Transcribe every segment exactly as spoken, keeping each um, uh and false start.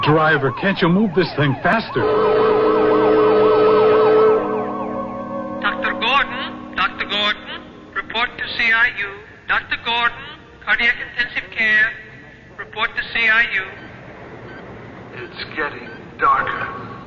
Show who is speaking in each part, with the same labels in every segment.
Speaker 1: Driver, can't you move this thing faster?
Speaker 2: Doctor Gordon, Doctor Gordon, report to C I U. Doctor Gordon, cardiac intensive care, report to C I U.
Speaker 3: It's getting darker.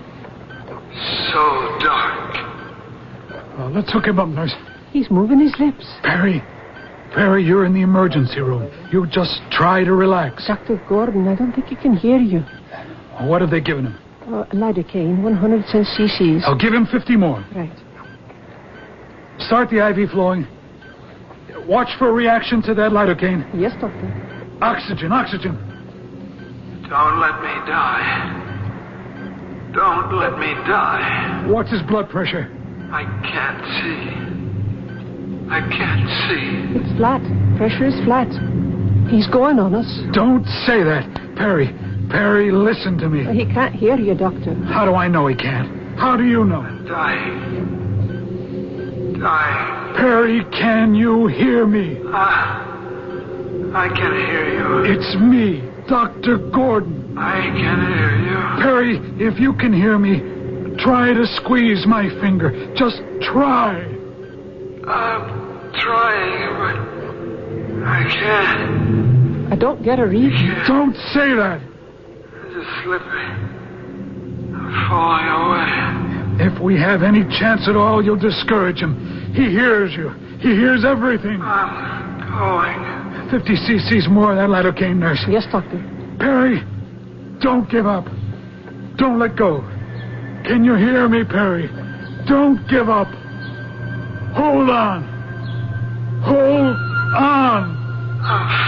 Speaker 3: So dark.
Speaker 1: Uh, let's hook him up, nurse.
Speaker 4: He's moving his lips.
Speaker 1: Perry, Perry, you're in the emergency room. You just try to relax.
Speaker 4: Doctor Gordon, I don't think he can hear you.
Speaker 1: What have they given him?
Speaker 4: Uh, lidocaine, one hundred cc's.
Speaker 1: I'll give him fifty more.
Speaker 4: Right.
Speaker 1: Start the I V flowing. Watch for a reaction to that lidocaine.
Speaker 4: Yes, doctor.
Speaker 1: Oxygen, oxygen.
Speaker 3: Don't let me die. Don't let me die.
Speaker 1: What's his blood pressure?
Speaker 3: I can't see. I can't see.
Speaker 4: It's flat. Pressure is flat. He's going on us.
Speaker 1: Don't say that. Perry, Perry, listen to me.
Speaker 4: He can't hear you, doctor.
Speaker 1: How do I know he can't? How do you know?
Speaker 3: Dying. Dying.
Speaker 1: Perry, can you hear me?
Speaker 3: Ah, I can hear you.
Speaker 1: It's me, Doctor Gordon.
Speaker 3: I can hear you.
Speaker 1: Perry, if you can hear me, try to squeeze my finger. Just try.
Speaker 3: I'm trying, but I can't.
Speaker 4: I don't get a read.
Speaker 1: Don't say that.
Speaker 3: I'm just slipping. I'm falling away.
Speaker 1: If we have any chance at all, you'll discourage him. He hears you. He hears everything.
Speaker 3: I'm going.
Speaker 1: fifty cc's more of that lidocaine, nurse.
Speaker 4: Yes, doctor.
Speaker 1: Perry, don't give up. Don't let go. Can you hear me, Perry? Don't give up. Hold on. Hold on.
Speaker 3: I'm